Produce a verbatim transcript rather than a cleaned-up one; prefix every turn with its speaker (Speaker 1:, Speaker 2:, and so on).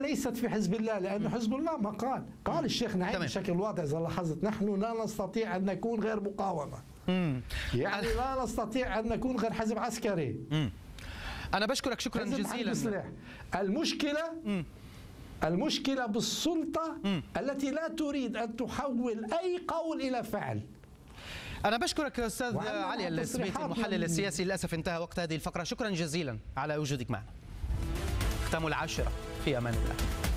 Speaker 1: ليست في حزب الله، لأن حزب الله ما قال قال الشيخ نعيم بشكل واضح إذا لاحظت: نحن لا نستطيع أن نكون غير مقاومة. مم. يعني لا نستطيع أن نكون غير حزب عسكري.
Speaker 2: مم. أنا بشكرك شكرا جزيلا.
Speaker 1: المشكلة مم. المشكلة بالسلطة مم. التي لا تريد أن تحول أي قول إلى فعل.
Speaker 2: أنا بشكرك أستاذ علي السبيتي المحلل السياسي. للأسف انتهى وقت هذه الفقرة، شكرا جزيلا على وجودك معنا. ختام العاشرة، في أمان الله.